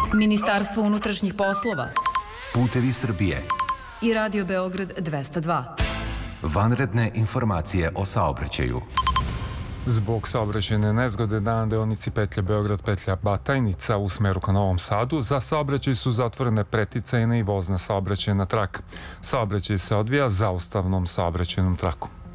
Ministarstvo unutrašnjih poslova, Putevi Srbije i Radio Beograd 202. Vanredne informacije o saobraćaju. Zbog saobraćajne nezgode na deonici petlja Beograd-petlja Batajnica u smeru ka Novom Sadu, za saobraćaj su zatvorene preticajna i vozna saobraćajna traka. Saobraćaj se odvija zaustavnom saobraćajnom trakom.